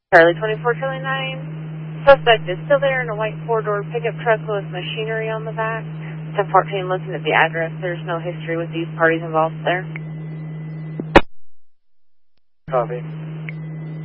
Charlie 24, Charlie 9. Suspect is still there in a white four-door pickup truck with machinery on the back. 1014, looking at the address. There's no history with these parties involved there. Copy.